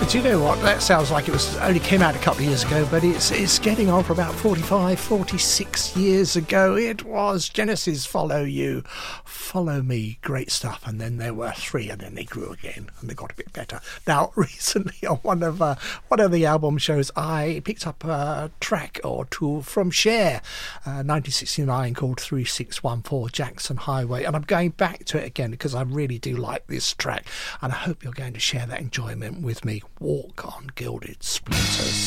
Do you know what? That sounds like it was only came out a couple of years ago, but it's getting on for about 45, 46 years ago. It was Genesis, Follow You, Follow Me, great stuff. And then there were 3, and then they grew again, and they got a bit better. Now, recently on one of the album shows, I picked up a track or two from Cher, 1969, called 3614 Jackson Highway, and I'm going back to it again because I really do like this track, and I hope you're going to share that enjoyment with me. Walk on Gilded Splinters.